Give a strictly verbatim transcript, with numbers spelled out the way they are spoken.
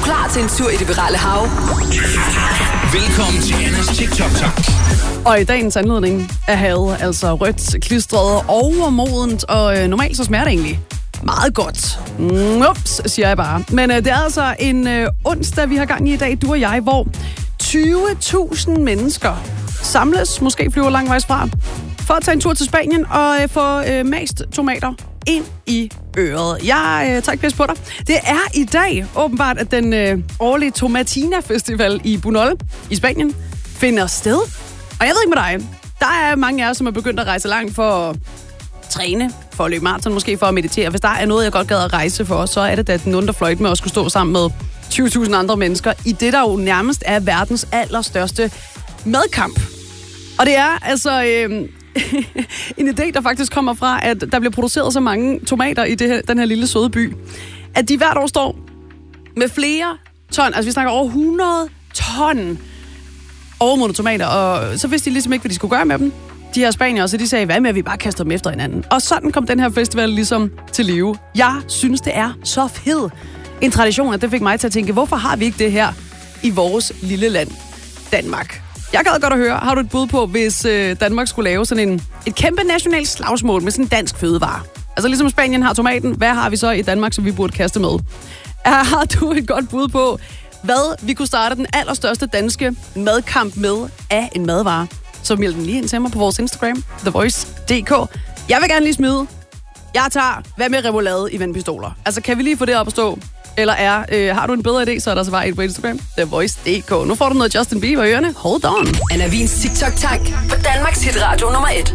klar til en tur i det virale hav? Velkommen til Annas TikTok-tak. Og i dagens anledning er havet altså rødt, klistret, overmodent, og øh, normalt så smager det egentlig meget godt. Ups, siger jeg bare. Men øh, det er altså en øh, onsdag, vi har gang i i dag, du og jeg, hvor tyve tusind mennesker samles, måske flyver langvejs fra, for at tage en tur til Spanien og øh, få øh, mast tomater ind i øret. Jeg øh, tager ikke pis på dig. Det er i dag åbenbart, at den øh, årlige Tomatina Festival i Bunol i Spanien finder sted. Og jeg ved ikke med dig, der er mange af jer, som er begyndt at rejse langt for at træne, for at løbe maraton, måske for at meditere. Hvis der er noget, jeg godt gad at rejse for, så er det da den onde, der fløjte med at skulle stå sammen med tyve tusind andre mennesker i det, der jo nærmest er verdens allerstørste madkamp. Og det er altså øh, en idé, der faktisk kommer fra, at der bliver produceret så mange tomater i det her, den her lille søde by, at de hvert år står med flere ton, altså vi snakker over hundrede ton overmodne tomater, og så vidste de ligesom ikke, hvad de skulle gøre med dem. De her spaniere, så de sagde, hvad med, at vi bare kaster dem efter hinanden. Og sådan kom den her festival ligesom til live. Jeg synes, det er så fed en tradition, at det fik mig til at tænke, hvorfor har vi ikke det her i vores lille land, Danmark? Jeg gad godt at høre, har du et bud på, hvis øh, Danmark skulle lave sådan en, et kæmpe nationalt slagsmål med sådan en dansk fødevare? Altså ligesom Spanien har tomaten, hvad har vi så i Danmark, som vi burde kaste med? Har du et godt bud på, hvad vi kunne starte den allerstørste danske madkamp med af en madvare? Så meld den lige ind til mig på vores Instagram, the voice punktum d k. Jeg vil gerne lige smide. Jeg tager, hvad med remoulade i vandpistoler? Altså, kan vi lige få det op at stå? Eller er, øh, har du en bedre idé, så er der så bare et på Instagram, the voice punktum d k. Nu får du noget Justin Bieber i ørerne. Hold on. Anna Vins TikTok-tak på Danmarks hitradio nummer et.